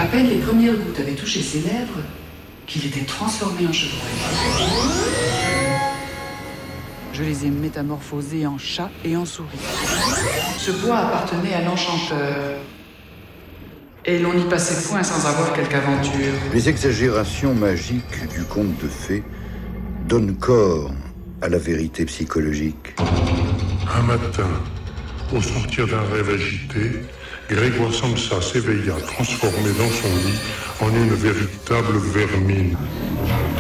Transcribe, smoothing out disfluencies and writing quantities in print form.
À peine les premières gouttes avaient touché ses lèvres qu'il était transformé en chevreuil. Je les ai métamorphosés en chat et en souris. Ce bois appartenait à l'enchanteur. Et l'on n'y passait point sans avoir quelque aventure. Les exagérations magiques du conte de fées donnent corps à la vérité psychologique. Un matin, au sortir d'un rêve agité, Grégoire Samsa s'éveilla transformé dans son lit en une véritable vermine.